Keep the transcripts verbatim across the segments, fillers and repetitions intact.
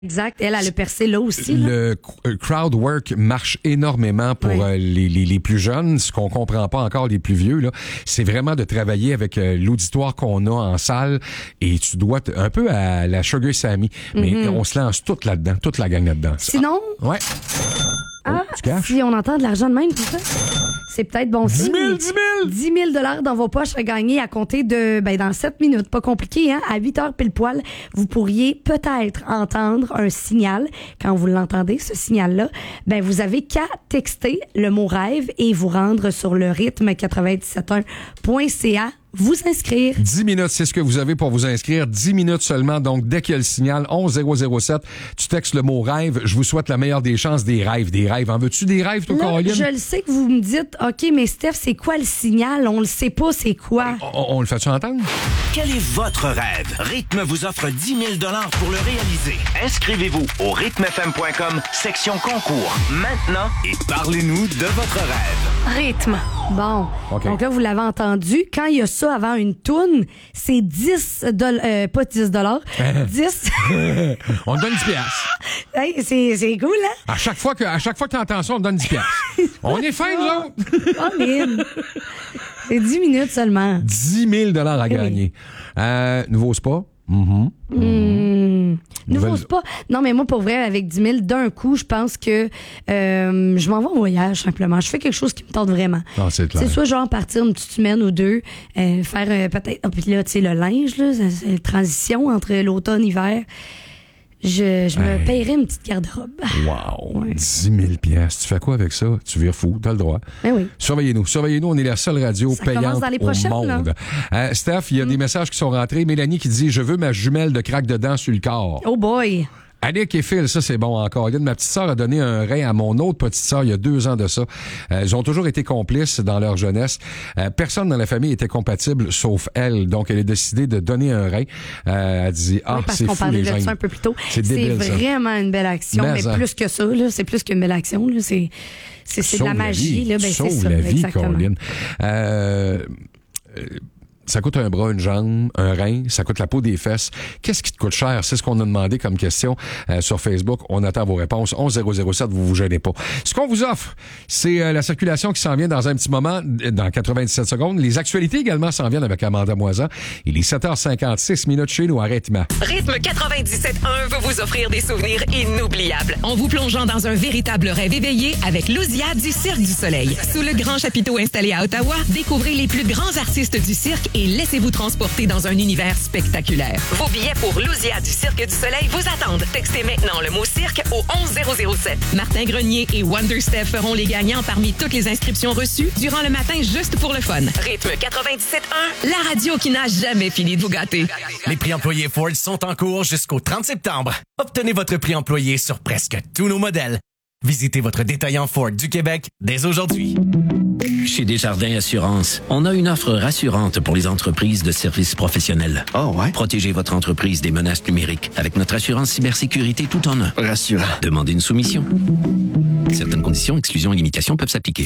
Exact. Elle, elle a percé là aussi. Là. Le crowd work marche énormément pour oui. euh, les, les, les plus jeunes. Ce qu'on comprend pas encore, les plus vieux, là, c'est vraiment de travailler avec euh, l'auditoire qu'on a en salle. Et tu dois, t- un peu à la Sugar Sammy, mais mm-hmm. on se lance toute là-dedans, toute la gang là-dedans. Sinon... Ah, ouais. Ah, oh, si on entend de l'argent de même, tout ça, c'est peut-être bon signe. dix mille, dix mille! dix mille dollars dans vos poches à gagner à compter de, ben, dans sept minutes. Pas compliqué, hein? À huit heures pile poil, vous pourriez peut-être entendre un signal. Quand vous l'entendez, ce signal-là, ben, vous avez qu'à texter le mot rêve et vous rendre sur le rythme quatre-vingt-dix-sept un point c a. Vous inscrire. dix minutes, c'est ce que vous avez pour vous inscrire. dix minutes seulement. Donc, dès qu'il y a le signal, onze zéro zéro sept, tu textes le mot rêve. Je vous souhaite la meilleure des chances. Des rêves, des rêves. En veux-tu des rêves, toi, Caroline? Je le sais que vous me dites, OK, mais Steph, c'est quoi le signal? On le sait pas, c'est quoi? On, on le fait-tu entendre? Quel est votre rêve? Rythme vous offre dix mille dollars pour le réaliser. Inscrivez-vous au rythme f m point com, section concours. Maintenant, et parlez-nous de votre rêve. Rythme. Bon. Okay. Donc là, vous l'avez entendu. Quand il y a ça avant une toune, c'est dix dollars, euh, pas dix dollars, dix. On te donne dix piastres. Hey, c'est, c'est cool, hein? À chaque fois que, à chaque fois que t'entends ça, on te donne dix piastres. On est fin, nous autres. Oh, mine. C'est dix minutes seulement. dix mille dollars à gagner. Oui. Euh, nouveau spa. Mm-hmm. Mmh. Nouveau spa. Non, mais moi, pour vrai, avec dix mille d'un coup, je pense que euh, je m'en vais en voyage, simplement. Je fais quelque chose qui me tente vraiment. Ah, c'est clair. C'est soit genre partir une petite semaine ou deux, euh, faire euh, peut-être... Oh, puis là, tu sais, le linge, là, c'est la transition entre l'automne et l'hiver. Je, je hey. me paierais une petite garde-robe. Wow! Ouais. dix mille piastres. Tu fais quoi avec ça? Tu vires fou, t'as le droit. Ben oui. Surveillez-nous. Surveillez-nous, on est la seule radio ça payante dans les au monde. Euh, Steph, il y a mm. des messages qui sont rentrés. Mélanie qui dit « Je veux ma jumelle de craque de dents sur le corps. » Oh boy! Annick et Phil, ça c'est bon encore. Il y a de ma petite sœur a donné un rein à mon autre petite sœur il y a deux ans de ça. Euh, ils ont toujours été complices dans leur jeunesse. Euh, personne dans la famille était compatible sauf elle. Donc elle a décidé de donner un rein. Euh, elle dit ah oui, parce c'est qu'on fou les gens. gènes. Un peu plus tôt. C'est, débile, c'est vraiment ça. une belle action, mais, mais plus que ça là, c'est plus qu'une belle action là, c'est c'est, c'est de la magie la là, ben Sauve c'est ça la vie, exactement. Caroline. Euh, euh, Ça coûte un bras, une jambe, un rein, ça coûte la peau des fesses. Qu'est-ce qui te coûte cher? C'est ce qu'on a demandé comme question euh, sur Facebook. On attend vos réponses. onze zéro zéro sept, vous vous gênez pas. Ce qu'on vous offre, c'est euh, la circulation qui s'en vient dans un petit moment, dans quatre-vingt-dix-sept secondes. Les actualités également s'en viennent avec Amanda Moisan. Il est sept heures cinquante-six minutes chez nous à Rythme. Rythme quatre-vingt-dix-sept un veut vous offrir des souvenirs inoubliables en vous plongeant dans un véritable rêve éveillé avec l'Osia du Cirque du Soleil. Sous le grand chapiteau installé à Ottawa, découvrez les plus grands artistes du cirque et laissez-vous transporter dans un univers spectaculaire. Vos billets pour l'Osia du Cirque du Soleil vous attendent. Textez maintenant le mot cirque au onze zéro zéro sept. Martin Grenier et Wonder Steph feront les gagnants parmi toutes les inscriptions reçues durant le matin juste pour le fun. Rythme quatre-vingt-dix-sept un, la radio qui n'a jamais fini de vous gâter. Les prix employés Ford sont en cours jusqu'au trente septembre. Obtenez votre prix employé sur presque tous nos modèles. Visitez votre détaillant Ford du Québec dès aujourd'hui. Chez Desjardins Assurance, on a une offre rassurante pour les entreprises de services professionnels. Oh ouais? Protégez votre entreprise des menaces numériques avec notre assurance cybersécurité tout en un. Rassurant. Demandez une soumission. Certaines conditions, exclusions et limitations peuvent s'appliquer.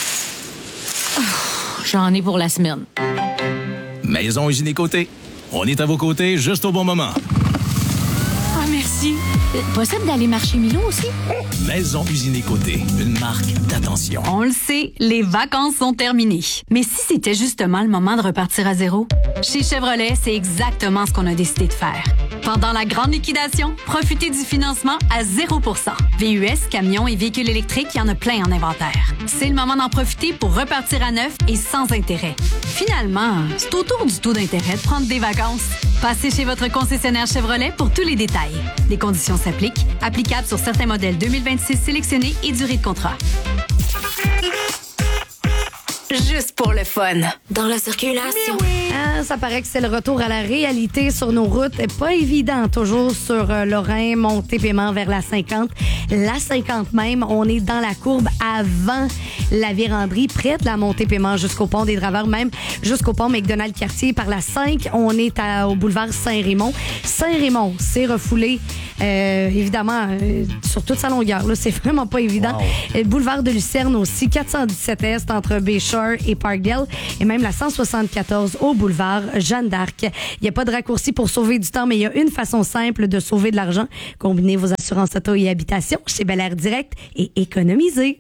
Oh, j'en ai pour la semaine. Maison Usine Côté. On est à vos côtés juste au bon moment. Ah, merci. Possible d'aller marcher Milo aussi? Maison Usine Côté, une marque d'attention. On le sait, les vacances sont terminées. Mais si c'était justement le moment de repartir à zéro? Chez Chevrolet, c'est exactement ce qu'on a décidé de faire. Pendant la grande liquidation, profitez du financement à zéro pour cent. V U S, camions et véhicules électriques, il y en a plein en inventaire. C'est le moment d'en profiter pour repartir à neuf et sans intérêt. Finalement, c'est autour du taux d'intérêt de prendre des vacances. Passez chez votre concessionnaire Chevrolet pour tous les détails. Les conditions s'appliquent. Applicables sur certains modèles deux mille vingt-six sélectionnés et durée de contrat. Juste pour le fun. Dans la circulation. Ah, ça paraît que c'est le retour à la réalité sur nos routes. Et pas évident, toujours sur euh, Lorrain, montée paiement vers la cinquante. La cinquante même, on est dans la courbe avant la Vérandrie, près de la montée paiement jusqu'au pont des Draveurs, même jusqu'au pont McDonald-Cartier. Par la cinq, on est à, au boulevard Saint-Raymond. Saint-Raymond, c'est refoulé, euh, évidemment, euh, sur toute sa longueur. Là, c'est vraiment pas évident. Wow. Le boulevard de Lucerne aussi, quatre cent dix-sept Est entre Béchon Windsor et Parkdale et même la cent soixante-quatorze au boulevard Jeanne d'Arc. Il n'y a pas de raccourci pour sauver du temps, mais il y a une façon simple de sauver de l'argent. Combinez vos assurances auto et habitation chez Bel Air Direct et économisez.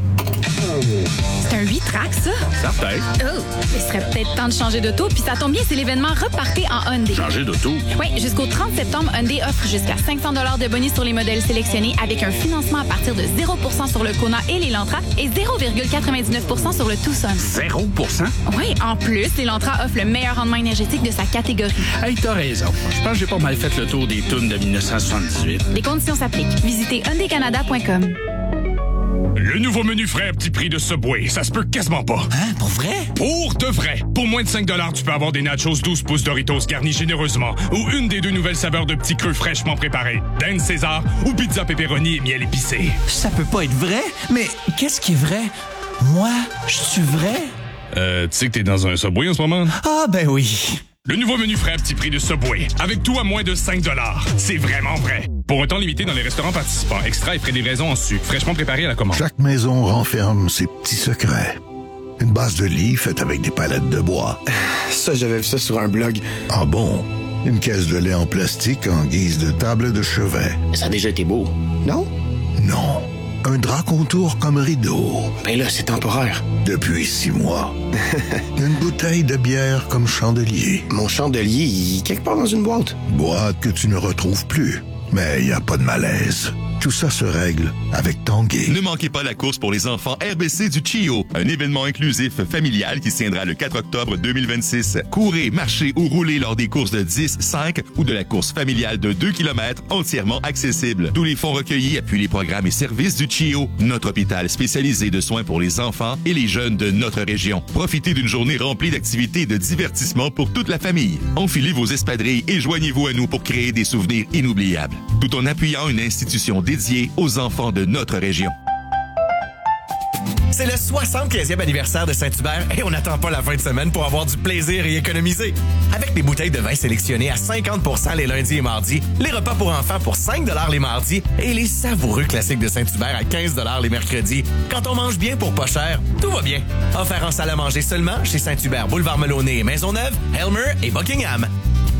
C'est un huit tracks, ça? Certain. Oh, il serait peut-être temps de changer d'auto, puis ça tombe bien, c'est l'événement Repartez en Hyundai. Changer d'auto? Oui, jusqu'au trente septembre, Hyundai offre jusqu'à cinq cents dollars de bonus sur les modèles sélectionnés avec un financement à partir de zéro pour cent sur le Kona et l'Elantra et zéro virgule quatre-vingt-dix-neuf pour cent sur le Tucson. zéro pour cent? Oui, en plus, l'Elantra offre le meilleur rendement énergétique de sa catégorie. Hey, t'as raison. Je pense que j'ai pas mal fait le tour des tunes de dix-neuf cent soixante-dix-huit. Les conditions s'appliquent. Visitez hyundai canada point com. Le nouveau menu frais à petit prix de Subway, ça se peut quasiment pas. Hein? Pour vrai? Pour de vrai. Pour moins de cinq dollars, tu peux avoir des nachos douze pouces Doritos garnis généreusement ou une des deux nouvelles saveurs de petits creux fraîchement préparés. Dan César ou pizza pepperoni et miel épicé. Ça peut pas être vrai? Mais qu'est-ce qui est vrai? Moi, je suis vrai? Euh, tu sais que t'es dans un Subway en ce moment? Ah, ben oui. Le nouveau menu frais à petit prix de Subway, avec tout à moins de cinq dollars. C'est vraiment vrai. Pour un temps limité dans les restaurants participants, extra et frais de livraison en sucre, fraîchement préparé à la commande. Chaque maison renferme ses petits secrets. Une base de lit faite avec des palettes de bois. Ça, j'avais vu ça sur un blog. Ah bon? Une caisse de lait en plastique en guise de table de chevet. Ça a déjà été beau, non? Non. Un drap contour comme rideau. Ben là, c'est temporaire. Depuis six mois. Une bouteille de bière comme chandelier. Mon chandelier, il est quelque part dans une boîte. Boîte que tu ne retrouves plus. Mais il n'y a pas de malaise. Tout ça se règle avec Tanguay. Ne manquez pas la course pour les enfants R B C du Chio, un événement inclusif familial qui se tiendra le quatre octobre deux mille vingt-six. Courez, marchez ou roulez lors des courses de dix, cinq ou de la course familiale de deux kilomètres entièrement accessible. Tous les fonds recueillis appuient les programmes et services du Chio, notre hôpital spécialisé de soins pour les enfants et les jeunes de notre région. Profitez d'une journée remplie d'activités et de divertissements pour toute la famille. Enfilez vos espadrilles et joignez-vous à nous pour créer des souvenirs inoubliables, tout en appuyant une institution dédié aux enfants de notre région. C'est le soixante-quinzième anniversaire de Saint-Hubert et on n'attend pas la fin de semaine pour avoir du plaisir et économiser. Avec des bouteilles de vin sélectionnées à cinquante pour cent les lundis et mardis, les repas pour enfants pour cinq dollars les mardis et les savoureux classiques de Saint-Hubert à quinze dollars les mercredis. Quand on mange bien pour pas cher, tout va bien. Offert en salle à manger seulement chez Saint-Hubert, Boulevard Melonnet et Maisonneuve, Helmer et Buckingham.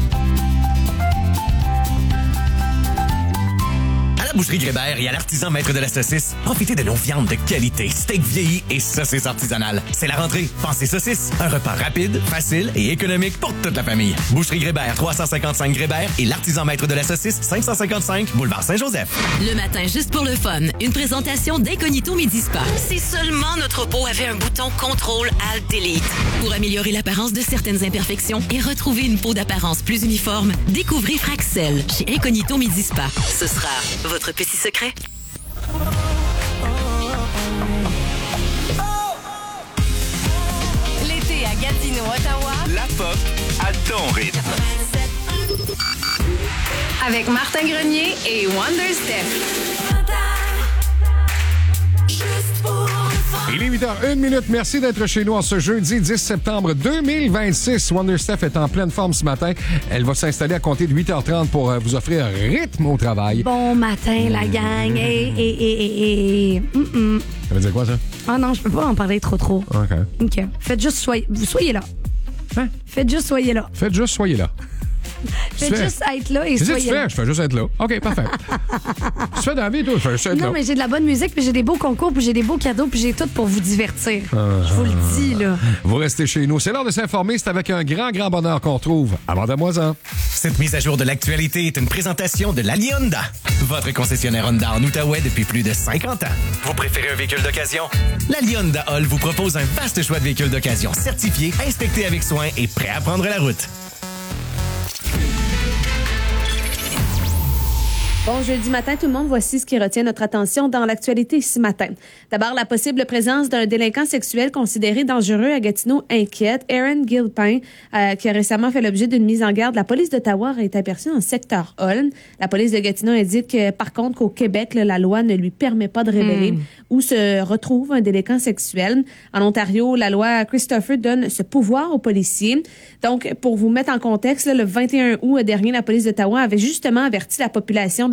À la boucherie Grébert et à l'artisan maître de la saucisse, profitez de nos viandes de qualité, steak vieilli et saucisses artisanales. C'est la rentrée, pensez saucisse. Un repas rapide, facile et économique pour toute la famille. Boucherie Grébert, trois cent cinquante-cinq Grébert et l'artisan maître de la saucisse, cinq cent cinquante-cinq Boulevard Saint-Joseph. Le matin, juste pour le fun, une présentation d'Incognito Midi Spa. Si seulement notre peau avait un bouton contrôle alt delete pour améliorer l'apparence de certaines imperfections et retrouver une peau d'apparence plus uniforme, découvrez Fraxel chez Incognito Midi Spa. Ce sera votre petit secret. L'été à Gatineau, Ottawa. La pop à ton rythme. Avec Martin Grenier et Wonder Steph. Il est huit heures une minute. Merci d'être chez nous en ce jeudi dix septembre deux mille vingt-six. Wonder Steph est en pleine forme ce matin. Elle va s'installer à compter de huit heures trente pour vous offrir un rythme au travail. Bon matin, la gang. Et, et, et, et, et. Mm-mm. Ça veut dire quoi, ça? Ah non, je peux pas en parler trop trop. OK. OK. Faites juste soyez, vous soyez là. Hein? Faites juste soyez là. Faites juste soyez là. Faites juste être là et Qu'est-ce soyez que tu là. fais? Je fais juste être là. OK, parfait. Tu fais dans la vie, toi? Je fais juste être non, là. mais j'ai de la bonne musique, puis j'ai des beaux concours, puis j'ai des beaux cadeaux, puis j'ai tout pour vous divertir. Uh-huh. Je vous le dis, là. Vous restez chez nous. C'est l'heure de s'informer. C'est avec un grand, grand bonheur qu'on trouve Amanda Moisan. Cette mise à jour de l'actualité est une présentation de l'Ali Honda, votre concessionnaire Honda en Outaouais depuis plus de cinquante ans. Vous préférez un véhicule d'occasion? L'Ali Honda Hall vous propose un vaste choix de véhicules d'occasion certifiés, inspectés avec soin et prêts à prendre la route. Bon jeudi matin tout le monde, voici ce qui retient notre attention dans l'actualité ce matin. D'abord, la possible présence d'un délinquant sexuel considéré dangereux à Gatineau inquiète. Aaron Gilpin, euh, qui a récemment fait l'objet d'une mise en garde, la police d'Ottawa a été aperçue dans le secteur Holm. La police de Gatineau indique que, par contre, qu'au Québec, là, la loi ne lui permet pas de révéler mm. où se retrouve un délinquant sexuel. En Ontario, la loi Christopher donne ce pouvoir aux policiers. Donc, pour vous mettre en contexte, là, le vingt et un août dernier, la police d'Ottawa avait justement averti la population de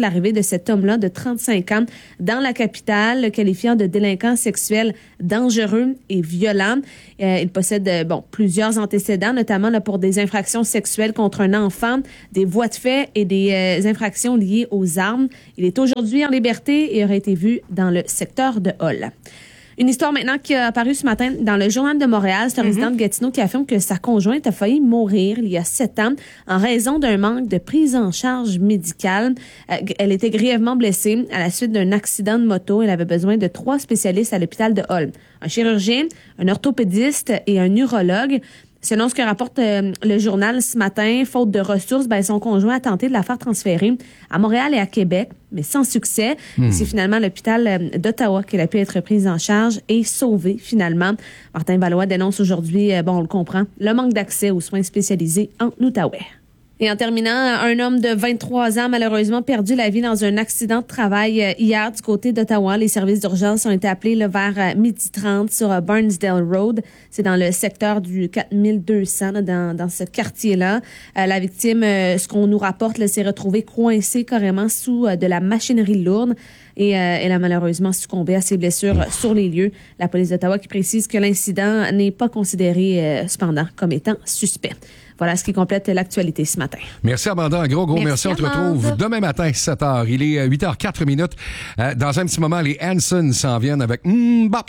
l'arrivée de cet homme-là de trente-cinq ans dans la capitale, le qualifiant de délinquant sexuel dangereux et violent. Euh, il possède euh, bon plusieurs antécédents, notamment là, pour des infractions sexuelles contre un enfant, des voies de fait et des euh, infractions liées aux armes. Il est aujourd'hui en liberté et aurait été vu dans le secteur de Hall. Une histoire maintenant qui a apparu ce matin dans le Journal de Montréal. C'est un mm-hmm. résident de Gatineau qui affirme que sa conjointe a failli mourir il y a sept ans en raison d'un manque de prise en charge médicale. Euh, elle était grièvement blessée à la suite d'un accident de moto. Elle avait besoin de trois spécialistes à l'hôpital de Hall. Un chirurgien, un orthopédiste et un urologue. Selon ce que rapporte euh, le journal ce matin, faute de ressources, ben, son conjoint a tenté de la faire transférer à Montréal et à Québec, mais sans succès. Hmm. C'est finalement l'hôpital euh, d'Ottawa qu'elle a pu être prise en charge et sauvée finalement. Martin Valois dénonce aujourd'hui, euh, bon on le comprend, le manque d'accès aux soins spécialisés en Outaouais. Et en terminant, un homme de vingt-trois ans a malheureusement perdu la vie dans un accident de travail hier du côté d'Ottawa. Les services d'urgence ont été appelés là, vers midi trente sur Barnesdale Road. C'est dans le secteur du quatre mille deux cents, là, dans, dans ce quartier-là. Euh, la victime, euh, ce qu'on nous rapporte, là, s'est retrouvée coincée carrément sous euh, de la machinerie lourde. Et euh, elle a malheureusement succombé à ses blessures euh, sur les lieux. La police d'Ottawa qui précise que l'incident n'est pas considéré euh, cependant comme étant suspect. Voilà ce qui complète l'actualité ce matin. Merci Amanda, un gros, gros merci. merci. On te retrouve demain matin, sept heures. Il est huit heures quatre minutes. Euh, dans un petit moment, les Hanson s'en viennent avec Mbap.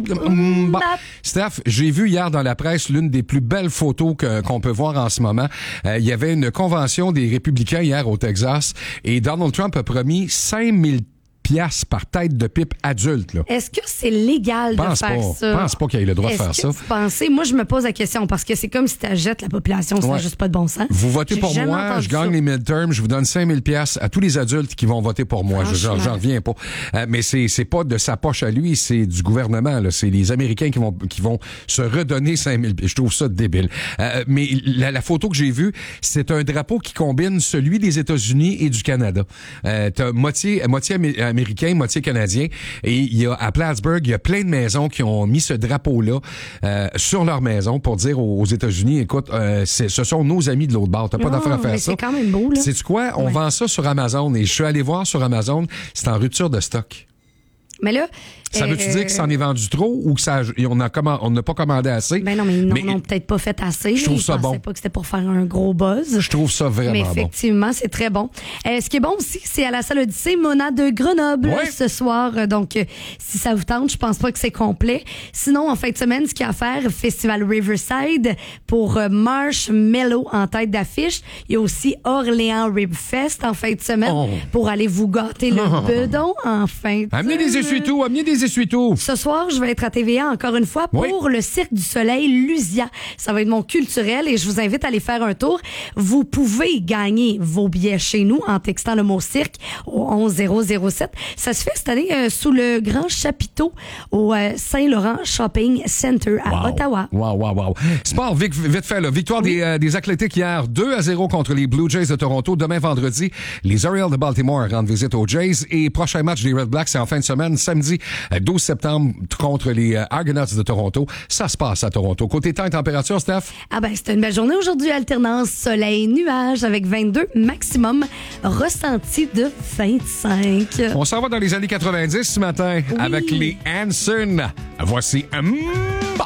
Mbap. Steph, j'ai vu hier dans la presse l'une des plus belles photos que, qu'on peut voir en ce moment. Euh, il y avait une convention des républicains hier au Texas et Donald Trump a promis cinq mille piastres par tête de pipe adulte. Là. Est-ce que c'est légal pense de faire pas, ça? Je pense pas qu'il ait le droit Est-ce de faire que ça. Vous pensez? Moi, je me pose la question parce que c'est comme si tu achètes la population, ça n'a ouais. juste pas de bon sens. Vous votez J'ai pour moi, je gagne ça. les midterms, je vous donne cinq mille piastres à tous les adultes qui vont voter pour moi. Je, j'en, j'en reviens pas. Euh, mais c'est, c'est pas de sa poche à lui, c'est du gouvernement. Là. C'est les Américains qui vont, qui vont se redonner cinq mille. Je trouve ça débile. Euh, mais la, la photo que j'ai vue, c'est un drapeau qui combine celui des États-Unis et du Canada. Euh, t'as moitié, moitié amé- américain, moitié canadien. Et il y a à Plattsburgh, il y a plein de maisons qui ont mis ce drapeau-là euh, sur leur maison pour dire aux, aux États-Unis, écoute, euh, c'est, ce sont nos amis de l'autre bord. T'as pas oh, d'affaire à faire mais ça. C'est quand même beau, là. Sais-tu quoi? On ouais. vend ça sur Amazon et je suis allé voir sur Amazon, c'est en rupture de stock. Mais là, ça veut-tu euh, dire que ça en est vendu trop ou que ça, on a command, on n'a pas commandé assez? Ben non, mais ils n'ont peut-être pas fait assez. Je trouve ils ça pensaient bon. pas que c'était pour faire un gros buzz. Je trouve ça vraiment mais bon. effectivement, c'est très bon. Euh, ce qui est bon aussi, c'est à la salle Odyssée Mona de Grenoble ouais. ce soir. Donc, euh, si ça vous tente, je pense pas que c'est complet. Sinon, en fin de semaine, ce qu'il y a à faire, Festival Riverside pour euh, Marshmello en tête d'affiche. Il y a aussi Orléans Rib Fest en fin de semaine oh. pour aller vous gâter le oh. bedon en fin de Amenez des essuie-tout, amenez des essuie-tout. Ce soir, je vais être à T V A encore une fois pour oui. le Cirque du Soleil Lusia. Ça va être mon culturel et je vous invite à aller faire un tour. Vous pouvez gagner vos billets chez nous en textant le mot cirque au onze zéro zéro sept. Ça se fait cette année euh, sous le grand chapiteau au euh, Saint-Laurent Shopping Center à wow. Ottawa. Wow, wow, wow. Sport, vite, vite fait, là. Victoire oui. des, euh, des Athlétiques hier, deux à zéro contre les Blue Jays de Toronto. Demain, vendredi, les Orioles de Baltimore rendent visite aux Jays. Et prochain match des Red Blacks, c'est en fin de semaine, samedi douze septembre, contre les euh, Argonauts de Toronto. Ça se passe à Toronto. Côté temps et température, Steph? Ah ben, c'était une belle journée aujourd'hui. Alternance soleil-nuage avec vingt-deux maximum. Ressenti de vingt-cinq. On s'en va dans les années quatre-vingt-dix ce matin oui. avec les Hanson. Voici un...